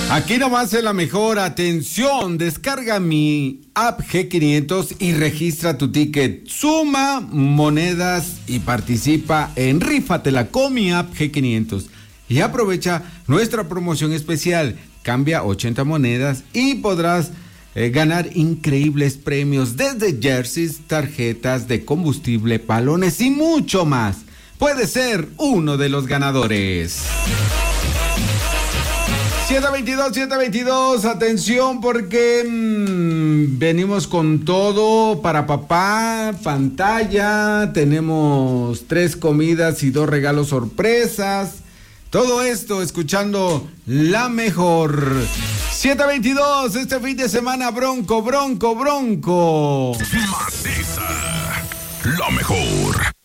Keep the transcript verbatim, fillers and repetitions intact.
Aquí nomás es la mejor. Atención, descarga mi app G quinientos y registra tu ticket. Suma monedas y participa en Rífatela con mi app G quinientos. Y aprovecha nuestra promoción especial. Cambia ochenta monedas y podrás eh, ganar increíbles premios desde jerseys, tarjetas de combustible, balones y mucho más. Puedes ser uno de los ganadores. siete veintidós, siete veintidós, atención porque mmm, venimos con todo para papá, pantalla, tenemos tres comidas y dos regalos sorpresas. Todo esto escuchando la mejor. siete veintidós, este fin de semana bronco, bronco, bronco. Maciza, la mejor.